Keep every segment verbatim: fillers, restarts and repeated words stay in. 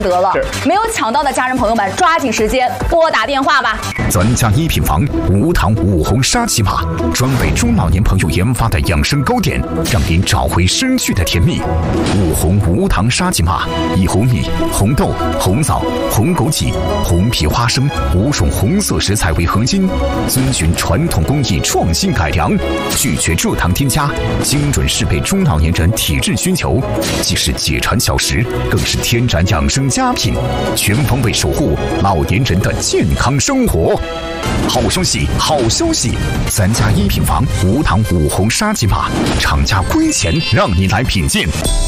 得了，没有抢到的家人朋友们，抓紧时间拨打电话吧。 咱家一品房无糖五红沙琪玛，专为中老年朋友研发的养生糕点，让您找回失去的甜蜜。五红无糖沙琪玛，以红米、红豆、红枣、红枸杞、红皮花生五种红色食材为核心，遵循传统工艺创新改良，拒绝蔗糖添加，精准适配中老年人体质需求，既是解馋小食，更是天然养生佳品，全方位守护老年人的健康生活。好消息，好消息！咱家一品房无糖五红沙琪玛，厂家亏钱让你来品鉴。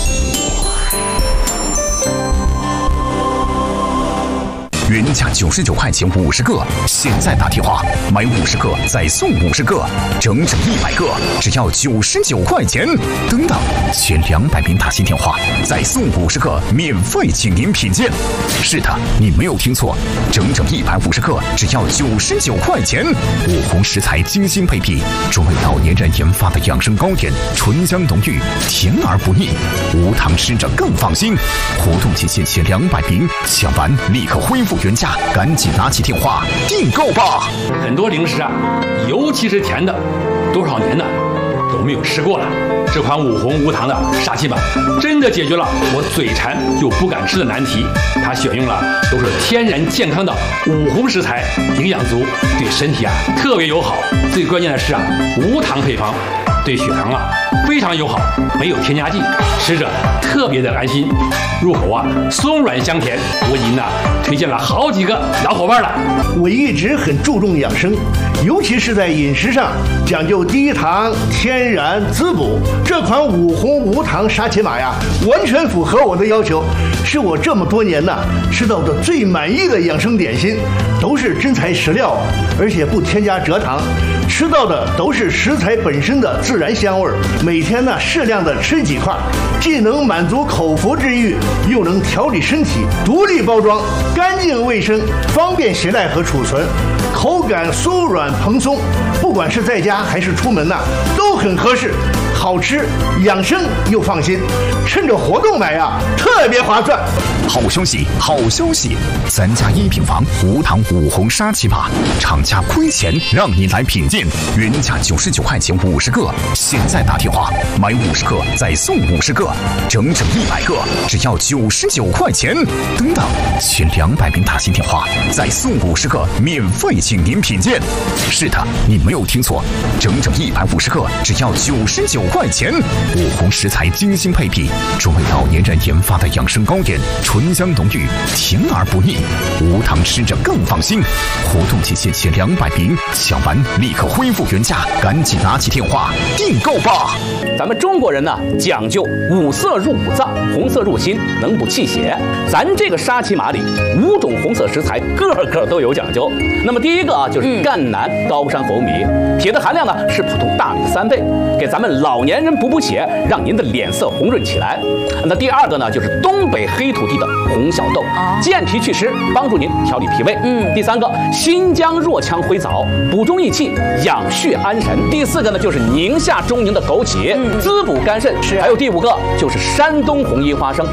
原价九十九块钱五十个，现在打电话买五十个再送五十个，整整一百个，只要九十九块钱。等等，前两百名打新电话再送五十个，免费请您品鉴。是的，你没有听错，整整一百五十个，只要九十九块钱。五红食材精心配比，专为老年人研发的养生糕点，醇香浓郁，甜而不腻，无糖吃着更放心。活动期限前两百名，抢完立刻恢复原价，赶紧拿起电话订购吧！ 很多零食啊，尤其是甜的，多少年呢都没有吃过了。这款五红无糖的沙琪玛真的解决了我嘴馋又不敢吃的难题。它选用了都是天然健康的五红食材，营养足，对身体啊特别友好。最关键的是啊，无糖配方，对血糖啊非常友好，没有添加剂，吃着特别的安心。入口啊松软香甜，我已经呢推荐了好几个老伙伴了。 我一直很注重养生，尤其是在饮食上讲究低糖、天然、滋补。这款五红无糖沙琪玛呀，完全符合我的要求，是我这么多年呢吃到的最满意的养生点心。都是真材实料，而且不添加蔗糖，吃到的都是食材本身的自然香味儿。每天呢适量的吃几块，既能满足口腹之欲，又能调理身体。独立包装，干净卫生，方便携带和储存，口感酥软蓬松，不管是在家还是出门呐、啊，都很合适。好吃、养生又放心，趁着活动买呀，特别划算。 好消息，好消息！咱家一品房无糖五红沙琪玛，厂家亏钱让你来品鉴，原价九十九块钱五十个，现在打电话买五十个再送五十个，整整一百个，只要九十九块钱。等等，前两百名打新电话再送五十个，免费请您品鉴。是的，你没有听错，整整一百五十个，只要九十九块钱。五红食材精心配比，专为老年人研发的养生糕点，醇香浓郁，甜而不腻，无糖吃着更放心。活动期限前两百名，抢完立刻恢复原价，赶紧拿起电话订购吧！ 咱们中国人呢讲究五色入五脏，红色入心，能补气血。咱这个沙琪玛里五种红色食材个个都有讲究。那么第一个啊就是赣南高山红米，铁的含量呢是普通大米的三倍，给咱们老年人补补血，让您的脸色红润起来。那第二个呢就是东北黑土地的红小豆，健脾祛湿，帮助您调理脾胃。嗯，第三个新疆若羌灰枣，补中益气，养血安神。第四个呢就是宁夏中宁的枸杞，嗯、滋补肝肾。是，还有第五个就是山东红衣花生。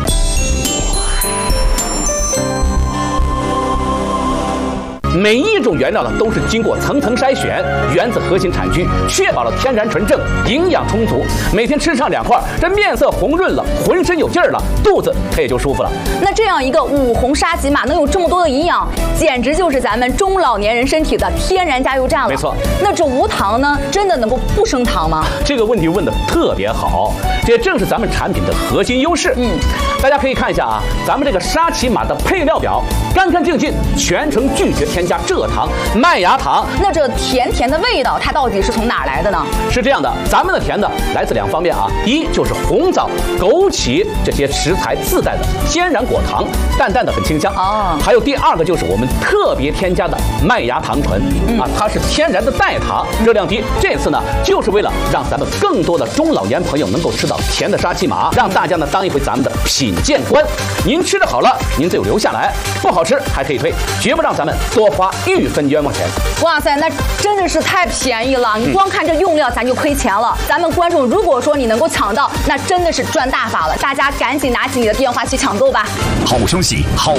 每一种原料呢都是经过层层筛选，源自核心产区，确保了天然纯正，营养充足。每天吃上两块，这面色红润了，浑身有劲儿了，肚子它也就舒服了。 那这样一个五红沙琪玛能有这么多的营养，简直就是咱们中老年人身体的天然加油站了。 没错。 那这无糖呢，真的能够不升糖吗？ 这个问题问得特别好，这正是咱们产品的核心优势。嗯，大家可以看一下啊，咱们这个沙琪玛的配料表，干干净净，全程拒绝添加蔗糖、麦芽糖。那这甜甜的味道，它到底是从哪来的呢？是这样的，咱们的甜的来自两方面啊，一就是红枣、枸杞这些食材自带的天然果糖，淡淡的很清香哦。还有第二个就是我们特别添加的麦芽糖醇、嗯、啊，它是天然的代糖，热量低。这次呢，就是为了让咱们更多的中老年朋友能够吃到甜的沙琪玛，让大家呢当一回咱们的品鉴官。您吃的好了，您就留下来；不好吃还可以退，绝不让咱们做花一分冤枉钱。 哇塞，那真的是太便宜了！你光看这用料，咱就亏钱了。咱们观众如果说你能够抢到，那真的是赚大发了。大家赶紧拿起你的电话去抢购吧！ 好消息，好。